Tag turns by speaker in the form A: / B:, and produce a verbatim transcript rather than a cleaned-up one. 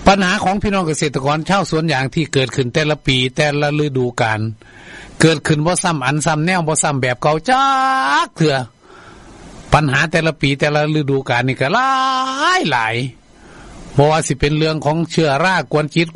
A: ปัญหาของพี่น้องเกษตรกรชาวสวนยางที่เกิดขึ้นแต่ละปีแต่ละฤดูกาลเกิดขึ้นบ่ซ้ำอันซ้ำแนวบ่ซ้ำแบบเก่าจักเถื่อปัญหาแต่ละปีแต่ละฤดูกาลนี่ก็หลายหลายบ่ว่าสิเป็นเรื่องของเชื้อรากวนจิต